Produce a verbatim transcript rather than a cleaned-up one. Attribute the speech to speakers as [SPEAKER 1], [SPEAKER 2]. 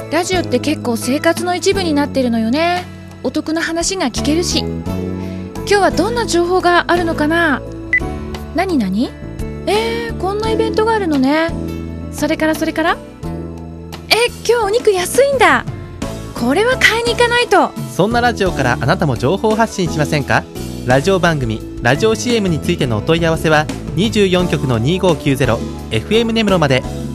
[SPEAKER 1] ラジオって結構生活の一部になってるのよね。お得な話が聞けるし。今日はどんな情報があるのかな。何何えー、こんなイベントがあるのね。それからそれからえ、今日お肉安いんだ。これは買いに行かないと。
[SPEAKER 2] そんなラジオからあなたも情報発信しませんか？ラジオ番組、ラジオ シーエム についてのお問い合わせはにじゅうよん局のにせんきゅうじゅう エフエム ネムロまで。